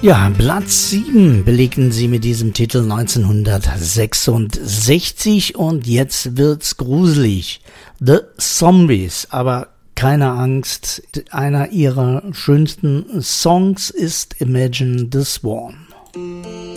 Ja, Platz 7 belegten sie mit diesem Titel 1966 und jetzt wird's gruselig. The Zombies, aber keine Angst, einer ihrer schönsten Songs ist Imagine the Swarm.